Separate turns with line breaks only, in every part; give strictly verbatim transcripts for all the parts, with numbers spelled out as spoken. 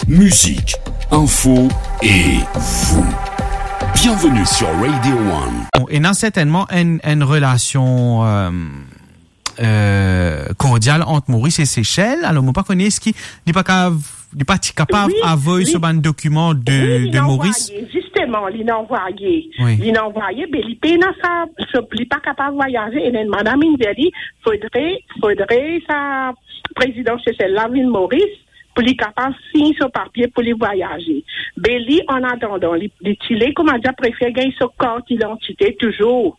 musique, info et vous. Bienvenue sur Radio One.
Et non, certainement une, une relation euh, euh, cordiale entre Maurice et Seychelles. Alors, moi, pas connais ce qui n'est pas capable, n'est pas capable
oui,
d'avoir
oui.
ce ban de document de,
oui,
de Maurice.
Envoyé, justement, il a envoyé.
Oui.
Il a envoyé, mais il n'est pas capable de voyager. Et madame, il a dit, faudrait, faudrait sa présidence Seychelles, la ville Maurice, pour les capables de signer ce papier pour les voyager. Mais lui, en attendant, les Chilais, comme déjà préfère gagner ce carte d'identité toujours.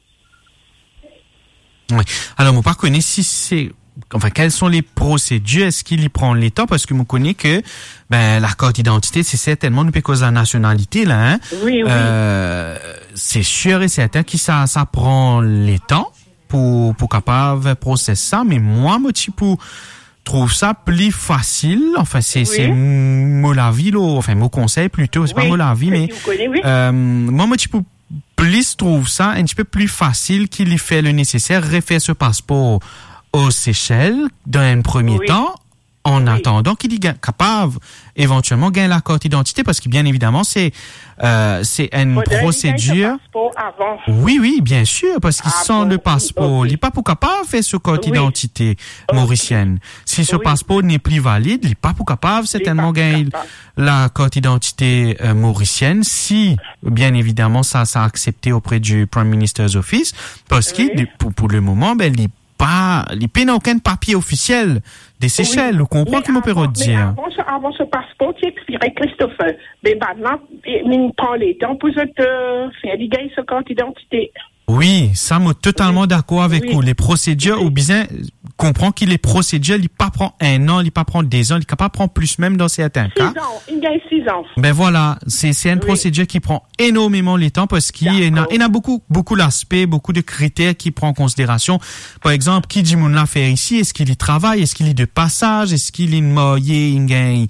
Oui. Alors, moi, pas connais si c'est, enfin, quelles sont les procédures? Est-ce qu'il y prend les temps? Parce que moi, connais que, ben, la carte d'identité, c'est certainement une cause de la nationalité, là, hein.
Oui, oui.
Euh, c'est sûr et certain que ça, ça prend les temps pour, pour capable processer ça. Mais moi, moi, tu pour, trouve ça plus facile. Enfin, c'est, oui. c'est mon avis, là. Enfin, mon conseil plutôt. C'est oui. pas mon avis, mais,
connais, oui.
euh, moi, moi, tu peux, plus trouve ça un petit peu plus facile qu'il y fait le nécessaire, refaire ce passeport aux Seychelles dans un premier oui. temps, en oui. attendant qu'il est capable éventuellement gagner la carte d'identité, parce que bien évidemment c'est euh, c'est une
Faudrait
procédure.
Avant.
Oui, oui, bien sûr, parce qu'il ah, sans bon, le passeport, okay. il n'est pas pour capable de faire ce carte oui. d'identité mauricienne. Okay. Si ce oui. passeport n'est plus valide, il n'est pas pour capable certainement gagner la carte d'identité euh, mauricienne, si bien évidemment ça ça a accepté auprès du Prime Minister's Office, parce oui. que pour, pour le moment, ben il pas, il n'y a aucun papier officiel des Seychelles. Vous oui. comprenez ce que je peux dire?
Avant ce, avant ce passeport qui expirait, Christopher, mais maintenant, il prend les temps pour te faire gagner ce carte d'identité.
Oui, ça, moi, totalement oui. d'accord avec oui. vous. Les procédures, oui. ou bien, comprend que les procédures, il pas prend un an, il pas prend des ans, il capable prendre plus même dans certains
six
cas.
Six ans, il gagne six ans.
Ben voilà, c'est, c'est une oui. procédure qui prend énormément le temps parce qu'il y a, il y a beaucoup, beaucoup d'aspects, beaucoup de critères qui prend en considération. Par exemple, qui dit mon l'affaire ici? Est-ce qu'il y travaille? Est-ce qu'il y de passage? Est-ce qu'il y a moyen, il gagne,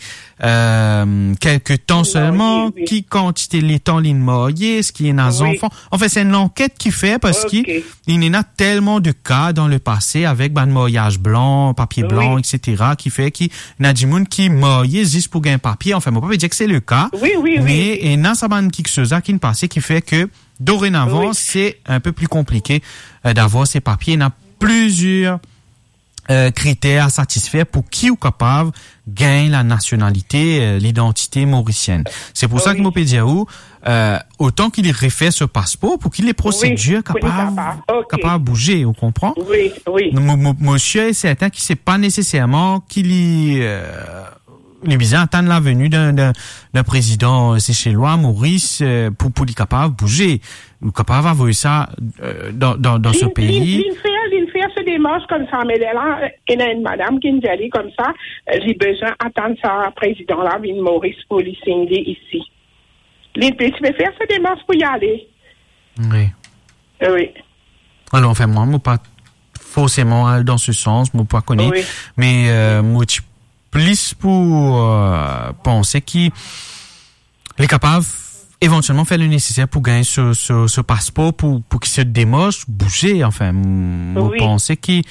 euh, quelques temps seulement? Oui, oui. Qui quantité les temps, il moyen? Est-ce qu'il y a des oui. enfants? En fait, c'est une enquête qui fait parce okay. qu'il y en a tellement de cas dans le passé avec ben mariage blanc, papier blanc, oui. et cetera, qui fait qu'il y a des gens qui marient juste pour gagner un papier. Enfin, on peut pas dire que c'est le cas.
Oui, oui,
mais
oui.
il y a ça ben quelque chose qui ne passait qui fait que dorénavant, oui. c'est un peu plus compliqué euh, d'avoir ces papiers. Il y a plusieurs euh, critères à satisfaire pour qui est capable gagner la nationalité, euh, l'identité mauricienne. C'est pour oui. ça que je peux dire où Euh, autant qu'il y refait ce passeport pour qu'il ait procédures oui, capables okay. capable de bouger, vous comprenez?
Oui, oui.
M- m- monsieur est certain qu'il sait pas nécessairement qu'il y, euh, les bizarres attendent la venue d'un, d'un, d'un président séchellois, Maurice, euh, pour, pour lui capable de bouger. Ou capable d'avoir ça, euh, dans, dans, dans ce pays.
Il fait, il fait ce démarche comme ça, mais là, il y a une madame qui nous a dit comme ça, j'ai besoin d'attendre ça, président là, Maurice, pour lui signer ici. Les petits peux faire ce démarche pour y aller.
Oui.
Oui.
Alors, enfin, moi, moi, pas forcément dans ce sens, moi, pas connaître. Oui. Mais, euh, moi, tu plus pour, euh, penser qu'il est capable, éventuellement, faire le nécessaire pour gagner ce, ce, ce passeport, pour, pour qu'il se démarche, bouger, enfin, moi, oui. penser qu'il,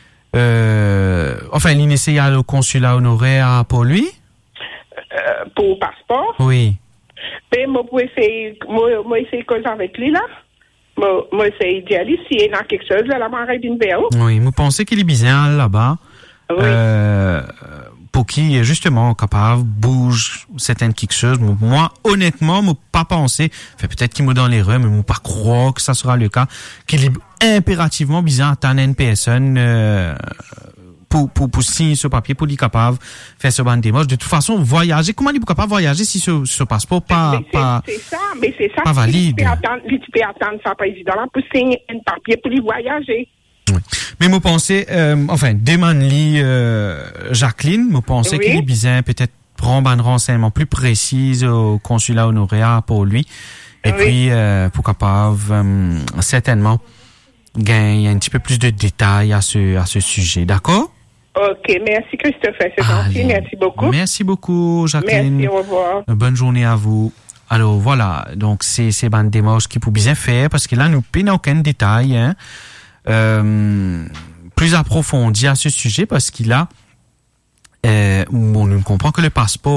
euh, enfin, il essaie à le consulat honoraire pour lui?
Euh, pour le passeport?
Oui.
Mais moi, pour essayer, moi, moi, essayer de causer avec lui, là. Moi, moi, essayer d'y aller. S'il y a quelque chose, là, la marée d'une B O.
Oui, vous pensez qu'il est bizarre là-bas. Oui. Euh, pour qui, justement, capable, bouge certaines quelque chose. Moi, honnêtement, moi, pas penser, fait peut-être qu'il m'a dans l'erreur, mais moi, pas croire que ça sera le cas, qu'il est impérativement bizarre à une personne, euh, pour, pour, pour signer ce papier, pour être capable de faire ce bande démarche. De toute façon, voyager, comment il est capable de voyager si ce, ce passeport pas,
c'est,
pas,
c'est ça, mais c'est ça.
Pas valide.
Tu peux attendre, tu peux attendre sa président pour signer un papier pour lui voyager.
Oui. Mais moi pensais, euh, enfin, demande-lui, euh, Jacqueline, moi pensais oui. qu'il est bizarre, peut-être prendre un renseignement plus précis au consulat honoraire pour lui. Et oui. puis, euh, pourquoi pas, euh, certainement, gagner un petit peu plus de détails à ce, à ce sujet. D'accord?
Ok, merci Christopher, c'est gentil, merci beaucoup.
Merci beaucoup, Jacqueline.
Merci, au revoir.
Bonne journée à vous. Alors voilà, donc c'est ces bandes démarches qu'il faut bien faire, parce que là, nous n'avons aucun détail, hein. Euh, plus approfondi à ce sujet parce qu'il a, euh, on ne comprend que le passeport